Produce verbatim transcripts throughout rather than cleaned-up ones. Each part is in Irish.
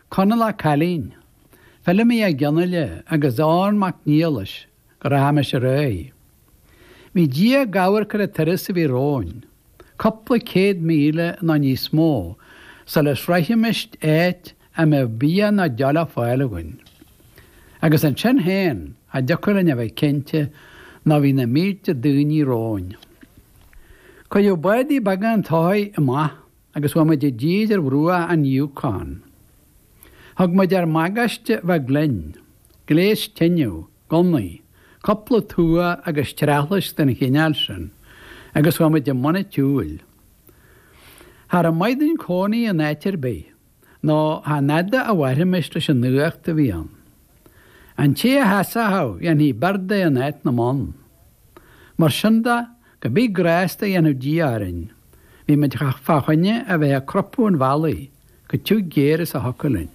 Conala Calín, Filimi a Gionile agus Arn MacNeilis, go ra hamis a rei. Mi dia gawr cyda terys fi roin, coppla ced mile na ni smó, sal ys reichimisht et am e bia na diala ffaelwyn. Agus yn chen hen, a diocr yn efe cente, na fi na myd y dyn i roin. Co yw bwedi bagan toi yma, agus wa mae di gyd yr wrwa an Yukon. Hag mae di'r magast fa glyn, gles tenw, gonnau, coppla tŵa agus trachlis dyn chynalsyn, agus wa mae di mona tŵl. Har y maidyn coni yn etir bi, no ha nada a warhymist lys yn nuach dy fian. An ti a hasa haw, yan hi barda yn et na mon. Mar synda, ga bi grasta yan o diarin, mi mae chach fachonne a fe a cropu yn fali, ga tiw geris a hocolyn.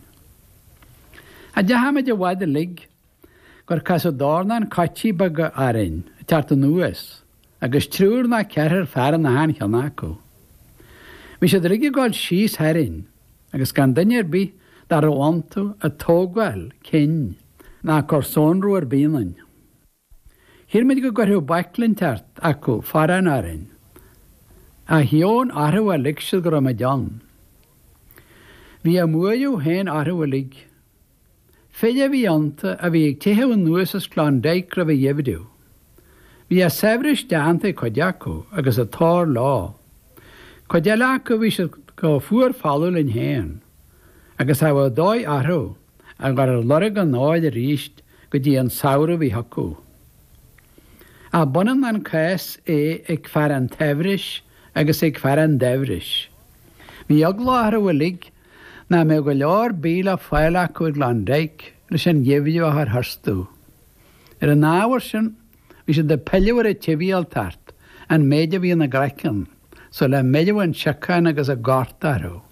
A dia ha mae di wad y lig, gor cas o dorna'n cochi bag arin, tart yn nŵes, agus trwyr na cerhyr ffer na han chalnaco. Mi sydd rigi gol sys herin, agus gan dynnyr bi dar o onto a togwel cyn na corsonrw ar bynyn. Hir mynd go gorhyw baclyn tart acw ffaran arin, a hion arhyw a ligsydd gyda mae dion. Fi a mwyw hen arhyw a lig, Fydde fi onta a fi ag tehew yn nŵs ys glon deig ra fi yfydiw. Fi a sefrys dante codiaco agus a tor law. Codialaco fi sydd go ffwr falwl yn hen, agus a wa doi arw, a gar a lorig an oed yr eist gyda yn sawr fi hocw. A bonan an cas e ag faran tefrys agus ag faran defrys. Fi oglo arw a lig, na me go leor bíla fáile go glán deig le sin yefio har harstú. Er an áwar sin, vi sé de pellewar e tivial tart, an media vi na greican, so le media an chacan agus a gartaro.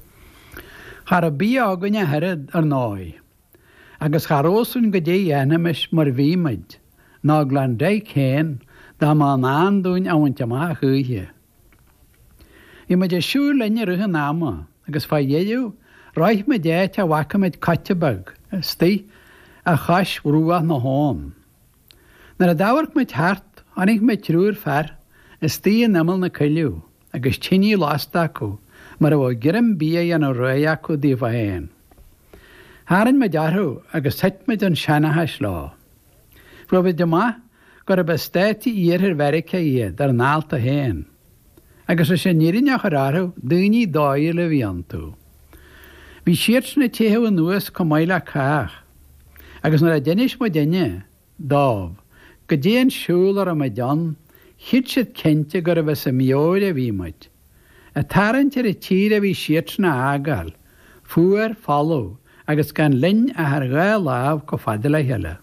Har a bí agunne herred ar nói, agus charósun go dé enemis mar vímid, na glán deig hen, da ma an andún a wint ma chuige. I ma de siúr lenne ruhan náma, agus fa yeju, roich me deit a waka med kattebug, sti a chas rúa na hón. Nar a dawark met hart, anig met trúr fer, sti a nemel na kyliu, agus chini lastaku, mar a girim bia yan a roiaku di fa hen. Harin me darhu, agus set med an shanahas lá. Frobe de ma, gor a besteti ier verika ie, dar nalta hen. Agus a sin nirin a chararu, dyni doi le viantu. Vi siert na tehew yn nŵs comaila cach. Agus nar a denis mo denne, dov, gyda'n siŵl ar y maidan, hyd sydd cente gyda fes y mior e fi maid. A tarant ar y tir a vi siert na agal, ffwyr falw, agus gan lyn a hargael laf go fadil a hele.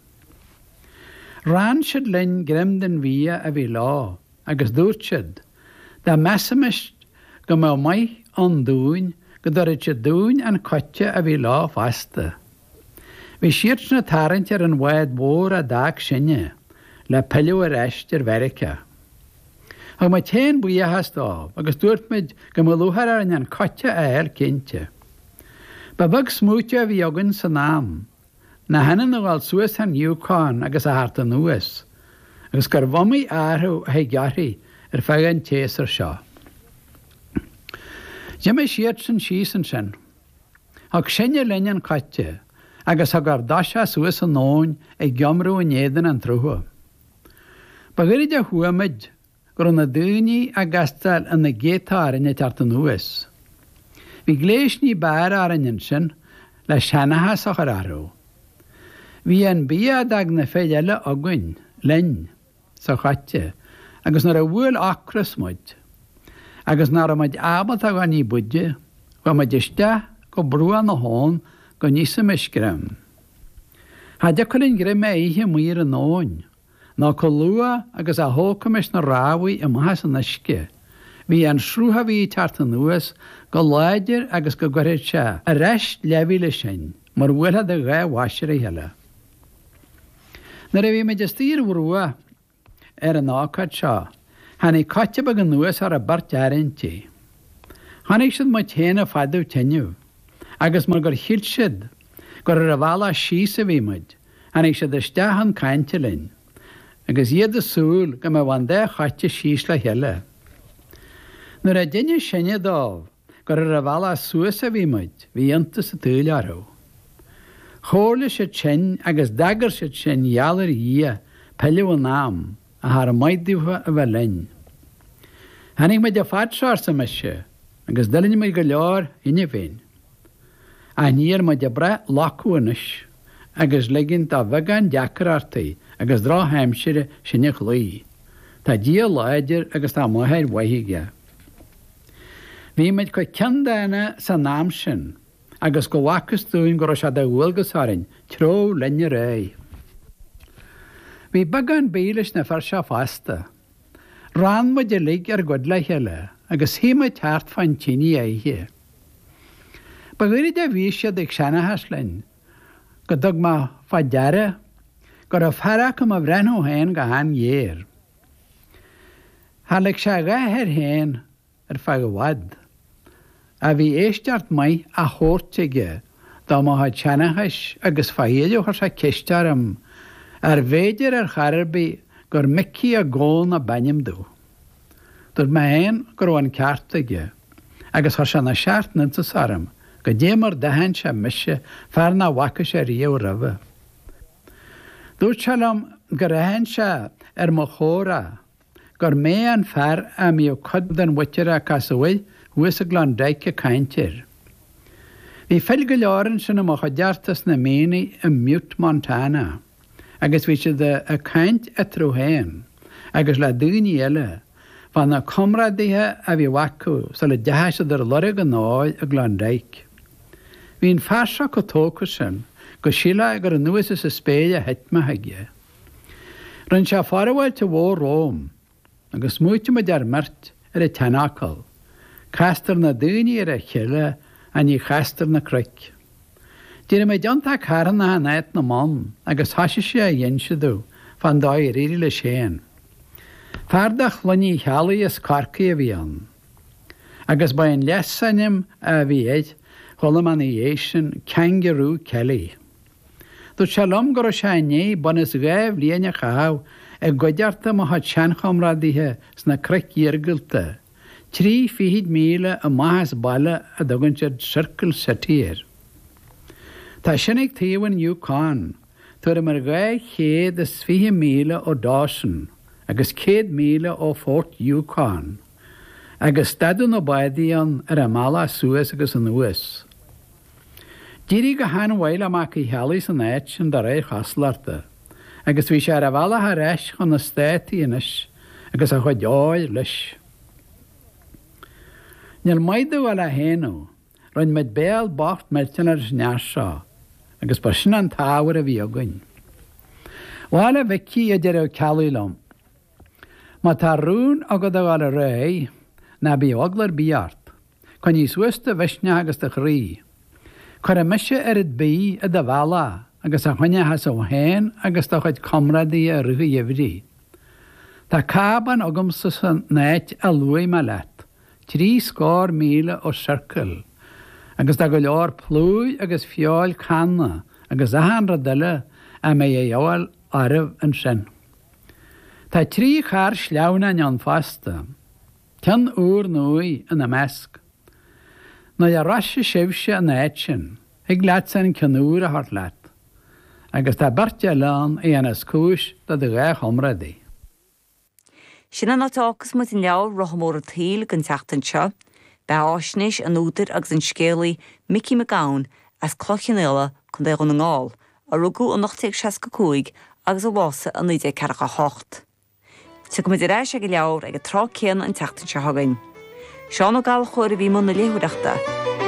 Ran sydd lyn grymdyn fi a fi la, agus dŵrt sydd, da mesamist gymaw mai on dŵn, gyda'r eich dŵn an cotcha a fi la fasta. Fi siert na tarant ar yn wed bor a dag sinne, le pilw ar est ar verica. Ag mae ten bwy a hast of, agus dŵrt med gymalwhar ar yn cotcha a er cynte. Ba bag smwtio a fi ogun sa nam, na hynny nhw al sŵs han Yukon agus a hart yn nŵs, agus gar fomi arhw a heigarhi ar ffagan tes ar sio. Jemme siert sy'n sys yn sy'n. Hag sy'n lenyan cotcha, agus hag ar dasha sŵs yn nôn e giomrw yn edyn an trwho. Bagyryd a hwamid, gwrwn y dwyni a gastal yn y getar yn y tart yn nŵs. Fi gleis ni bar ar yn sy'n, le sianahas o'ch ar arw. Fi yn bia dag na ffeidele ogwyn, len, sa cotcha, agus nar a wwl acrys mwyd. Agus nar a maid abad ag an I budje, wa maid ista go brua na hon go nisa misgrym. Hadja colin grym e ihe mwir yn o'n, na colua agus a hócamis na rawi y mahas yn ysge. Fi an srwha fi tart yn nŵs go laidir agus go gwared sia, a rest lefi le sy'n, mar wylha dy gai wasir ei hela. Nar a fi maid ystir wrwa er yn ácad sia, han I cotcha bag yn nŵs ar a bart jarin ti. Han I sydd mae ten a fadw tenw, agus mar gur chiilsiad gur ar a bhela síos a bhímuid, an ag sé de steachan cainte linn, agus iad a súl go me bhain de chaite síos le heile. Nuair a duine sinne dámh gur ar a bhela suas a bhímuid, bhí iontas a túil arú. Chóirla sé sin agus dagar sé sin ealar í peilú an nám a thar maidúha a bheith linn. Hanig me de fadseir sa me se, agus dalinn me go leor inne féin. A níor me de bre lacuanis, agus liginn tá bhegan deacar artaí agus drá heimsire sinne chlí. Tá dí láidir agus tá mthair waithige. Bhí meid go ceandána sa nám sin, agus go bhhacas dúin go se de bhfuilgus tro lenne ré. Bhí bagan bílis na far se fasta. Rán mu de lig ar god le heile, agus hí me teart fan tíine éhe. Ba ghuiir de bhí siad ag seanachas linn, go dog ma fa deare, gur a fearach am a bhrenú hain go han dhéir. Hálig se gaithir hain ar fa go bhad. A bhí éisteart mai a chóirteige dá má ha seanachas agus fa héidir chu sa cistearm ar bhéidir ar chararbí gur micí a gón a banim dú. Dúir me hain gur bhain ceartaige, agus chu se na seart nanta sarm, go démar dahan se mise fear na bhaca sé riamh rabh. Dúirt selam gur rahan se ar mo chóra, gur mé an fear a mí cod an witir a casahfuil huas a glan daice caintir. Bhí fel go leorann sin am chu deartas na ménaí i Mute, Montana, agus bhí siad a caint a trúhéin, agus le dúine eile, fan na comradaithe a bhí wacu sa le deise ar lorg an áil a glan daich. Bhín fearsa go tóca sin, go síla gur an nuas is a spéile heitme haige. Rinn se farhil te bhór Róm, agus múte me dear mert ar a tenacal, castar na dúine ar a chiile a ní castar na cric. Díra mé deanta caran na neit na man, agus hasise sé a dhéinseadú fan dá i rií le séan. Fardach luní chealaí is carcaí a bhí an. Agus ba an lesanim a bhí éid, cholam an éisian Kangaroo Kelly. Dú se lom gur se né bunas gaibh líana chaáh ag goidearta mo ha seanchamradíthe sna cric dheargailte, trí fíhid míle a maithas baile a dogann siad Circle City. Tá sinnig tíomhain Yukon, tuair mar gaibh chéad is fiche míle ó Dawson, agus céad míle ó Fort Yukon, agus stadan ó baidíon ar a mala suas agus an uas. Díri go hána bhile amach i healaí san éit sin dar é chaslarta, agus bhí sé ar a bhela a reis chun na státaí inis, agus a chuid áil leis. Níl maidú a le héanú, roinn meid béal bocht mertin ar neas seo, agus ba sin an táhar a bhí againn. Bhála bhicí a deir cealaí lom. Má tá rún agad a bhil a ré, na bí oglar bíart, chun ní suasta bhisne agus a chrí. Chur a mise ar it bí a da bhela, agus a chuine has ó héin agus tá chuid comradaí a ruga dhéhrí. Tá cában agam sa san néit a luaí me leat, trí scór míle ó Circle, agus tá go leor plúi agus fiáil canna, agus ahan radile a mé é eáil arab an sin. Tá trí char sleána an fasta, cean úr nuí in a measc. No a raise sibse an éit sin, ag leat san ceanúr a hart leat, agus tá barte leán é an ascúis da de gá chomradaí. Sinna nátáchas mu in leabhar rothamór a tíl gan teachtain seo, be áisnis an útar agus an scéalaí Mickey McGowan as clochan eile chun é an ngáil, a rugú an nachtaigh seaca cúig agus a bhása an nuide cearcha hocht. Tu go muidir éis ag go leabhar ag a trá céan an teachtain seo hagainn. Seán ó gáil chuir a bhí man na léhuireachta,